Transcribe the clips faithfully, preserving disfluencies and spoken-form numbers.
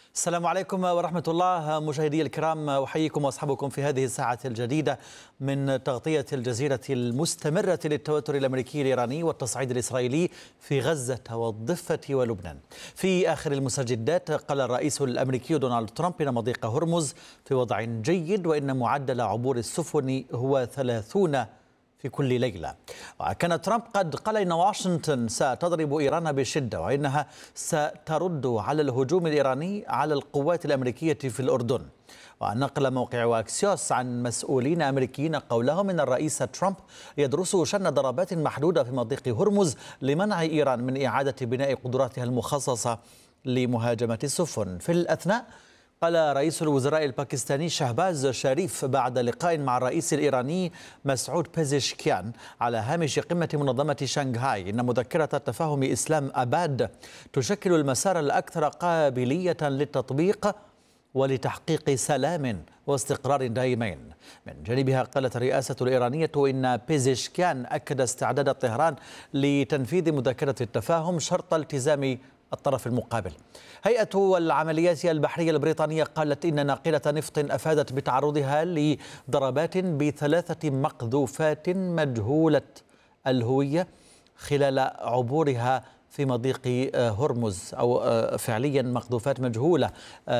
السلام عليكم ورحمة الله. مشاهدي الكرام، أحييكم وأصحابكم في هذه الساعة الجديدة من تغطية الجزيرة المستمرة للتوتر الأمريكي الإيراني والتصعيد الإسرائيلي في غزة والضفة ولبنان. في آخر المستجدات قال الرئيس الأمريكي دونالد ترامب إن مضيق هرمز في وضع جيد، وإن معدل عبور السفن هو ثلاثون في كل ليلة. وكان ترامب قد قال إن واشنطن ستضرب إيران بشدة، وإنها سترد على الهجوم الإيراني على القوات الأمريكية في الأردن. ونقل موقع أكسيوس عن مسؤولين أمريكيين قولهم إن الرئيس ترامب يدرس شن ضربات محدودة في مضيق هرمز لمنع إيران من إعادة بناء قدراتها المخصصة لمهاجمة السفن. في الأثناء قال رئيس الوزراء الباكستاني شهباز شريف بعد لقاء مع الرئيس الإيراني مسعود بيزشكيان على هامش قمة منظمة شنغهاي إن مذكرة التفاهم إسلام أباد تشكل المسار الأكثر قابلية للتطبيق ولتحقيق سلام واستقرار دائمين. من جانبها قالت الرئاسة الإيرانية إن بيزشكيان أكد استعداد طهران لتنفيذ مذكرة التفاهم شرط التزام الطرف المقابل. هيئة العمليات البحرية البريطانية قالت إن ناقلة نفط أفادت بتعرضها لضربات بثلاثة مقذوفات مجهولة الهوية خلال عبورها في مضيق هرمز، أو فعليا مقذوفات مجهولة،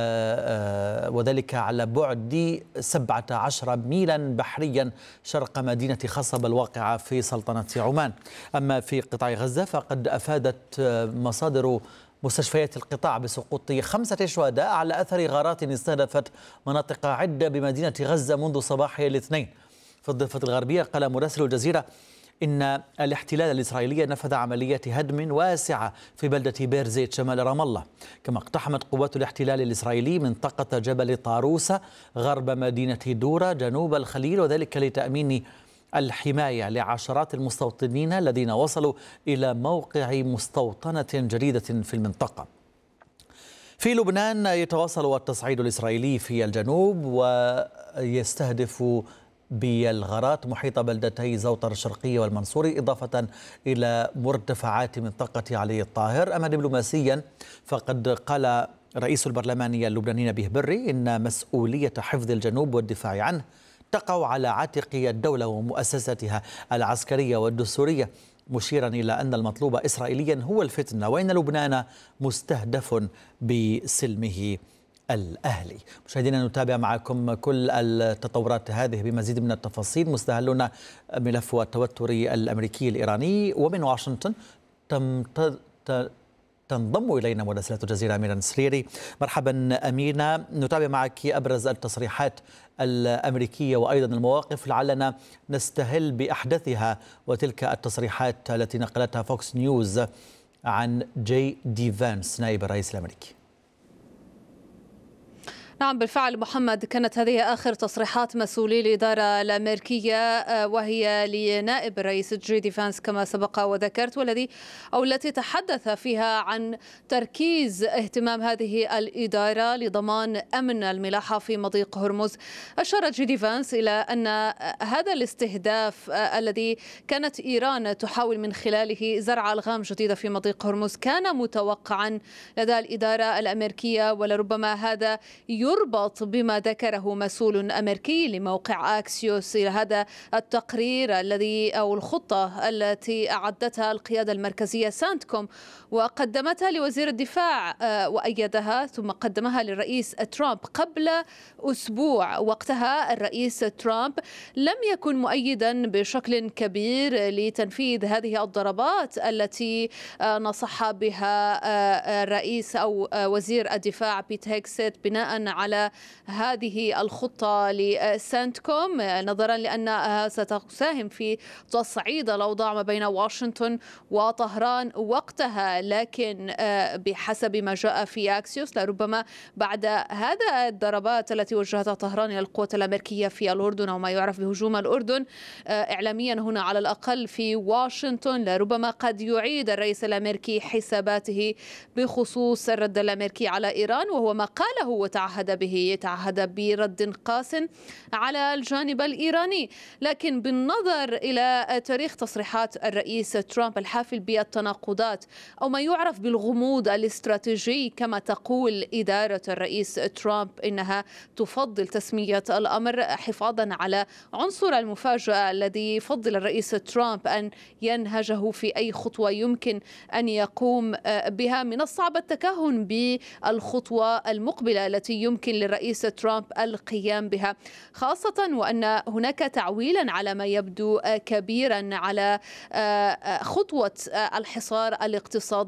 وذلك على بعد سبعة عشر ميلا بحريا شرق مدينة خصب الواقعة في سلطنة عمان. أما في قطاع غزة فقد أفادت مصادر مستشفيات القطاع بسقوط خمسة شهداء على أثر غارات استهدفت مناطق عدة بمدينة غزة منذ صباح الاثنين. في الضفة الغربية قال مراسل الجزيرة إن الاحتلال الإسرائيلي نفذ عملية هدم واسعة في بلدة بيرزيت شمال رام الله. كما اقتحمت قوات الاحتلال الإسرائيلي منطقة جبل طاروسة غرب مدينة دورة جنوب الخليل، وذلك لتأمين الحماية لعشرات المستوطنين الذين وصلوا إلى موقع مستوطنة جديدة في المنطقة. في لبنان يتواصل التصعيد الإسرائيلي في الجنوب ويستهدف بالغارات محيط بلدتي زوطر الشرقية والمنصوري، إضافة إلى مرتفعات منطقة علي الطاهر. أما دبلوماسيا فقد قال رئيس البرلمان اللبناني نبيه بري إن مسؤولية حفظ الجنوب والدفاع عنه تقع على عاتق الدولة ومؤسساتها العسكرية والدستورية، مشيرا إلى أن المطلوب إسرائيليا هو الفتنة، وإن لبنان مستهدف بسلمه الأهلي. مشاهدينا، نتابع معكم كل التطورات هذه بمزيد من التفاصيل. مستهلنا ملف التوتر الأمريكي الإيراني، ومن واشنطن تنضم إلينا مراسلة الجزيرة أمينة نسريري. مرحبا أمينة، نتابع معك أبرز التصريحات الأمريكية وأيضا المواقف، لعلنا نستهل بأحدثها وتلك التصريحات التي نقلتها فوكس نيوز عن جي دي فانس نائب الرئيس الأمريكي. نعم بالفعل محمد، كانت هذه آخر تصريحات مسؤولي الإدارة الأمريكية، وهي لنائب الرئيس جي دي فانس كما سبق وذكرت، والذي أو التي تحدث فيها عن تركيز اهتمام هذه الإدارة لضمان أمن الملاحة في مضيق هرمز. أشار جي دي فانس إلى أن هذا الاستهداف الذي كانت إيران تحاول من خلاله زرع ألغام جديدة في مضيق هرمز كان متوقعا لدى الإدارة الأمريكية، ولربما هذا يربط بما ذكره مسؤول أمريكي لموقع أكسيوس إلى هذا التقرير الذي أو الخطة التي أعدتها القيادة المركزية سانتكوم وقدمتها لوزير الدفاع وأيدها، ثم قدمها للرئيس ترامب قبل أسبوع. وقتها الرئيس ترامب لم يكن مؤيدا بشكل كبير لتنفيذ هذه الضربات التي نصح بها الرئيس أو وزير الدفاع بيت هيكسيت بناء على هذه الخطة لسانتكوم، نظرا لأنها ستساهم في تصعيد الأوضاع ما بين واشنطن وطهران وقتها. لكن بحسب ما جاء في أكسيوس لربما بعد هذا الضربات التي وجهتها طهران إلى القوات الأمريكية في الأردن، أو ما يعرف بهجوم الأردن إعلاميا هنا على الأقل في واشنطن، لربما قد يعيد الرئيس الأمريكي حساباته بخصوص الرد الأمريكي على إيران، وهو ما قاله وتعهد تعهد به، تعهد برد قاس على الجانب الإيراني. لكن بالنظر إلى تاريخ تصريحات الرئيس ترامب الحافل بالتناقضات أو ما يعرف بالغموض الاستراتيجي، كما تقول إدارة الرئيس ترامب إنها تفضل تسمية الأمر حفاظا على عنصر المفاجأة الذي يفضل الرئيس ترامب أن ينهجه في أي خطوة يمكن أن يقوم بها. من الصعب التكهن بالخطوة المقبلة التي يمكن للرئيس ترامب القيام بها، خاصة وأن هناك تعويلا على ما يبدو كبيرا على خطوة الحصار الاقتصادي